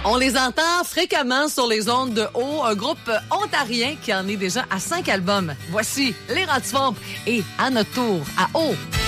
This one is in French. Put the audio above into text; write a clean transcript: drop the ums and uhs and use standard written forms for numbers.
On les entend fréquemment sur les ondes de haut, un groupe ontarien qui en est déjà à 5 albums. Voici les Rats du Swamp et à notre tour, à haut.